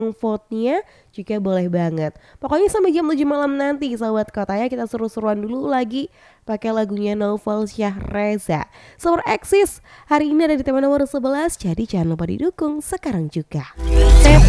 vote-nya juga boleh banget. Pokoknya sampai jam 7 malam nanti Sobat Kota ya, kita seru-seruan dulu lagi pakai lagunya Novel Syahreza. Super Eksis hari ini ada di tema nomor 11, jadi jangan lupa didukung sekarang juga.